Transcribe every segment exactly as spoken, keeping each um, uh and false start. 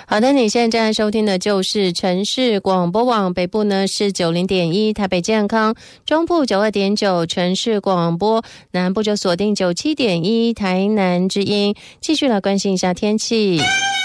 好的，你现在正在收听的就是城市广播网，北部呢是 九十点一 台北健康，中部 九十二点九 城市广播，南部就锁定 九十七点一 台南之音。继续来关心一下天气。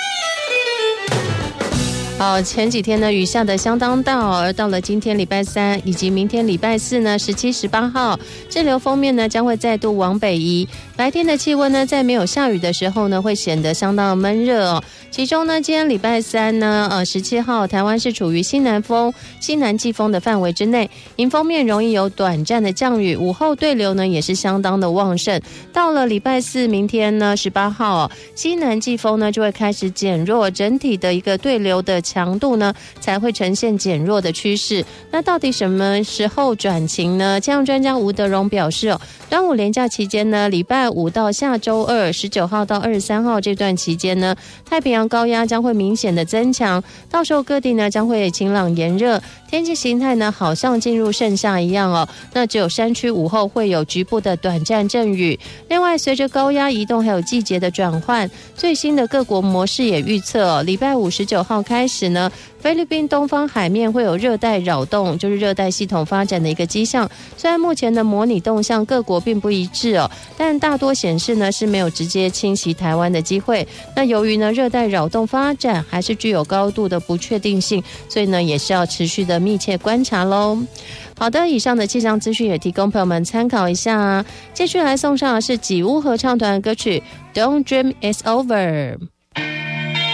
好，前几天呢雨下的相当大哦，而到了今天礼拜三以及明天礼拜四呢十七、十八号，滞留锋面呢将会再度往北移。白天的气温呢在没有下雨的时候呢会显得相当闷热哦。其中呢今天礼拜三呢呃十七号台湾是处于西南风、西南季风的范围之内，迎风面容易有短暂的降雨，午后对流呢也是相当的旺盛。到了礼拜四明天呢十八号哦，西南季风呢就会开始减弱，整体的一个对流的强度呢才会呈现减弱的趋势。那到底什么时候转晴呢？气象专家吴德荣表示哦，端午连假期间呢，礼拜五到下周二十九号到二十三号这段期间呢，太平洋高压将会明显的增强，到时候各地呢将会晴朗炎热，天气形态呢好像进入盛夏一样哦。那只有山区午后会有局部的短暂阵雨。另外随着高压移动还有季节的转换，最新的各国模式也预测哦，礼拜五十九号开始呢，菲律宾东方海面会有热带扰动，就是热带系统发展的一个迹象。虽然目前的模拟动向各国并不一致哦，但大多显示呢是没有直接侵袭台湾的机会。那由于呢热带扰动发展还是具有高度的不确定性，所以呢也是要持续的密切观察咯。好的，以上的气象资讯也提供朋友们参考一下。接续来送上的是几屋合唱团的歌曲 Don't Dream It's Over。